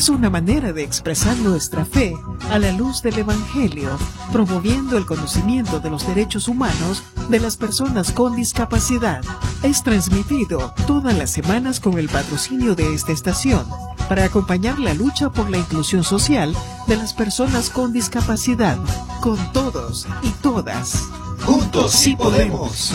Es una manera de expresar nuestra fe a la luz del Evangelio, promoviendo el conocimiento de los derechos humanos de las personas con discapacidad. Es transmitido todas las semanas con el patrocinio de esta estación, para acompañar la lucha por la inclusión social de las personas con discapacidad, con todos y todas. ¡Juntos sí podemos!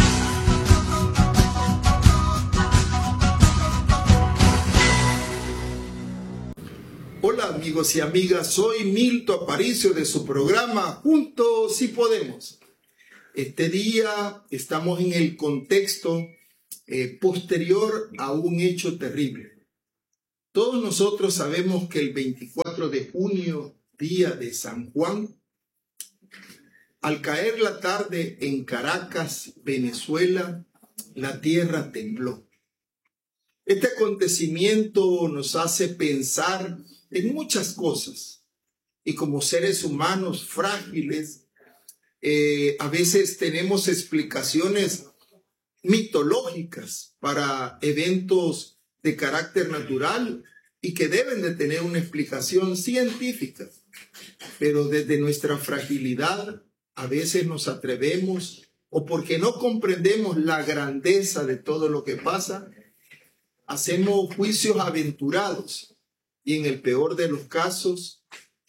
Hola amigos y amigas, soy Milton Aparicio de su programa Juntos sí podemos. Este día estamos en el contexto posterior a un hecho terrible. Todos nosotros sabemos que el 24 de junio, día de San Juan, al caer la tarde en Caracas, Venezuela, la tierra tembló. Este acontecimiento nos hace pensar en muchas cosas y como seres humanos frágiles, a veces tenemos explicaciones mitológicas para eventos de carácter natural y que deben de tener una explicación científica, pero desde nuestra fragilidad a veces nos atrevemos, o porque no comprendemos la grandeza de todo lo que pasa, hacemos juicios aventurados y en el peor de los casos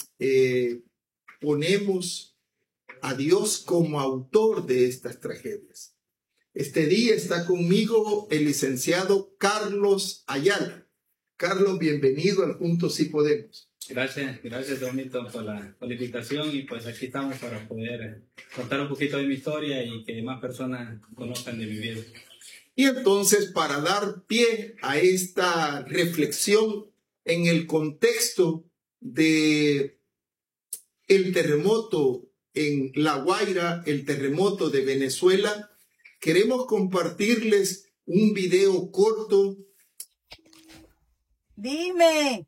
ponemos a Dios como autor de estas tragedias. Este día está conmigo el licenciado Carlos Ayala. Carlos, bienvenido al Juntos sí podemos. Gracias, don Milton, por la invitación, y pues aquí estamos para poder contar un poquito de mi historia y que más personas conozcan de mi vida. Y entonces, para dar pie a esta reflexión en el contexto de el terremoto en La Guaira, el terremoto de Venezuela, queremos compartirles un video corto. Dime.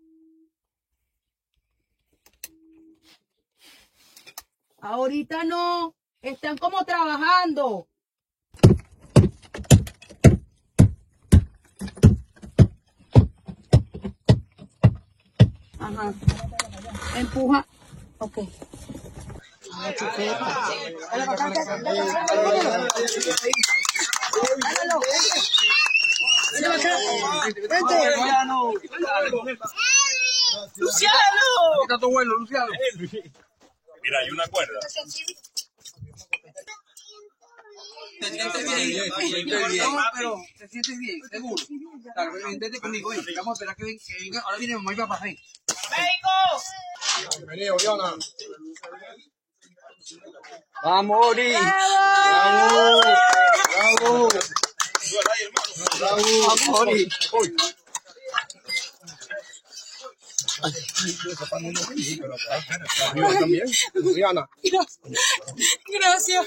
Ahorita no, están como trabajando. Ajá. Empuja. Ok. ¡Luciano! Está todo bueno, Luciano. Mira, hay una cuerda. Te sientes bien, pero te sientes bien, seguro. Claro, vente conmigo, vamos a esperar que venga. Ahora viene mamá y papá, ven. ¡Médico! Bienvenido, Diana. ¡Vamos, Ori! ¡Vamos! ¡Vamos! ¡Vamos, Ori! También, Diana. Gracias.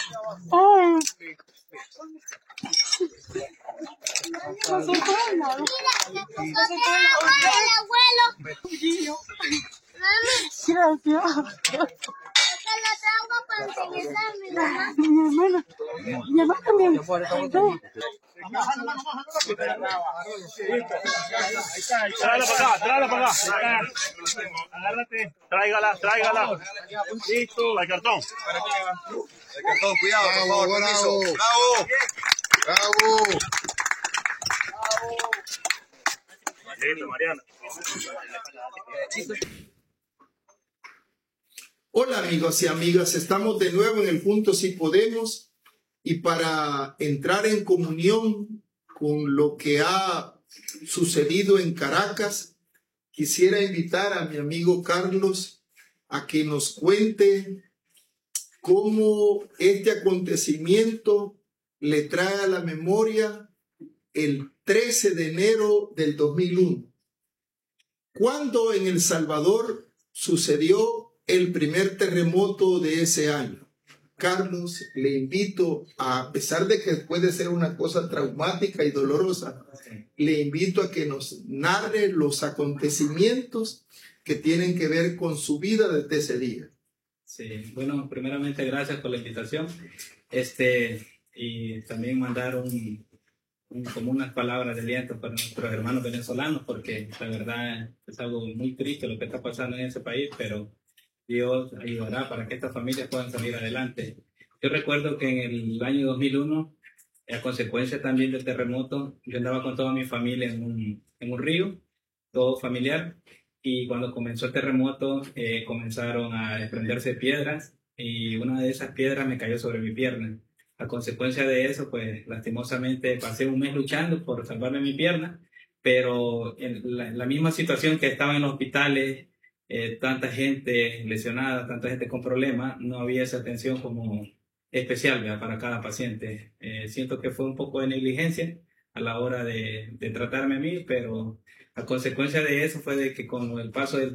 Mi hermana también. Tráela para acá. Agárrate, tráigala. Listo, el cartón. El cartón, cuidado, por favor, permiso. Bravo. Listo, Mariana. Hola amigos y amigas, estamos de nuevo en el Juntos sí podemos, y para entrar en comunión con lo que ha sucedido en Caracas, quisiera invitar a mi amigo Carlos a que nos cuente cómo este acontecimiento le trae a la memoria el 13 de enero del 2001, cuando en El Salvador sucedió el primer terremoto de ese año. Carlos, le invito, a pesar de que puede ser una cosa traumática y dolorosa, le invito a que nos narre los acontecimientos que tienen que ver con su vida desde ese día. Sí, bueno, primeramente gracias por la invitación. Y también mandar como unas palabras de aliento para nuestros hermanos venezolanos, porque la verdad es algo muy triste lo que está pasando en ese país, pero Dios ayudará para que estas familias puedan salir adelante. Yo recuerdo que en el año 2001, a consecuencia también del terremoto, yo andaba con toda mi familia en un río, todo familiar, y cuando comenzó el terremoto comenzaron a desprenderse piedras y una de esas piedras me cayó sobre mi pierna. A consecuencia de eso, pues lastimosamente pasé un mes luchando por salvarme mi pierna, pero en la misma situación que estaba en los hospitales, tanta gente lesionada, tanta gente con problemas, no había esa atención como especial, ¿verdad?, para cada paciente. Siento que fue un poco de negligencia a la hora de tratarme a mí, pero a consecuencia de eso fue de que con el paso del